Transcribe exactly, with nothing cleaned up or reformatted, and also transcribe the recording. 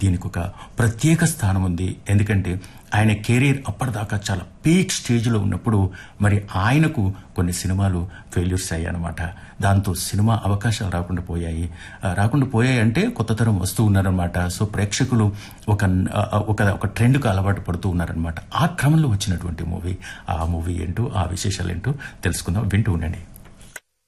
దీనికి ఒక ప్రత్యేక స్థానం ఉంది. ఎందుకంటే ఆయన కెరీర్ అప్పటిదాకా చాలా పీక్ స్టేజ్లో ఉన్నప్పుడు మరి ఆయనకు కొన్ని సినిమాలు ఫెయిల్యూర్స్ అయ్యాయన్నమాట. దాంతో సినిమా అవకాశాలు రాకుండా పోయాయి. రాకుండా పోయాయి అంటే కొత్త తరం వస్తూ ఉన్నారనమాట. సో ప్రేక్షకులు ఒక ఒక ఒక ట్రెండ్కు అలవాటు పడుతూ ఉన్నారనమాట. ఆ క్రమంలో వచ్చినటువంటి మూవీ, ఆ మూవీ ఏంటో, ఆ విశేషాలు ఏంటో తెలుసుకుందాం. వింటూ ఉండండి.